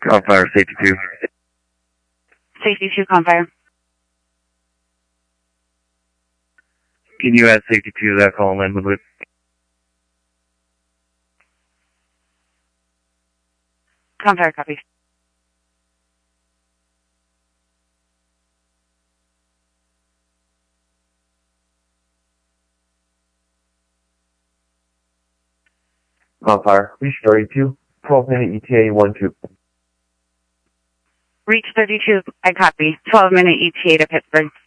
Confire, safety 2. Safety 2, Confire. Can you add safety 2 to that call and land with it? Confire, copy. Confire, reach 32, 12-minute ETA 12. Reach 32, I copy. 12-minute ETA to Pittsburgh.